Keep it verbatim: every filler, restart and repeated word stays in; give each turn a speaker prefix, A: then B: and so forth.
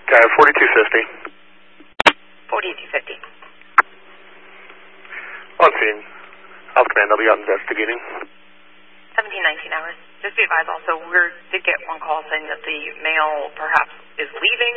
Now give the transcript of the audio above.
A: Okay, forty-two fifty.
B: forty-two fifty.
A: On scene. House Command, I'll be out investigating.
B: seventeen nineteen hours. Just be advised also, we did get one call saying that the mail perhaps is leaving